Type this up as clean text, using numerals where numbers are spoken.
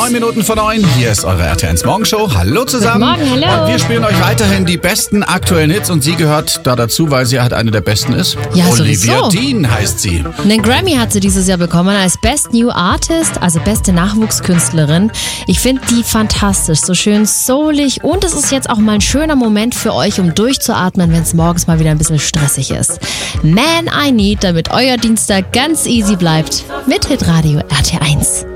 9 Minuten vor 9. Hier ist eure RTL Morgenshow. Hallo zusammen. Guten Morgen, hallo. Und wir spielen euch weiterhin die besten aktuellen Hits. Und sie gehört da dazu, weil sie halt eine der besten ist. Ja, Olivia sowieso. Dean heißt sie. Einen Grammy hat sie dieses Jahr bekommen als Best New Artist, also beste Nachwuchskünstlerin. Ich finde die fantastisch, so schön soulig und es ist jetzt auch mal ein schöner Moment für euch, um durchzuatmen, wenn es morgens mal wieder ein bisschen stressig ist. Man I Need, damit euer Dienstag ganz easy bleibt mit Hitradio RT1.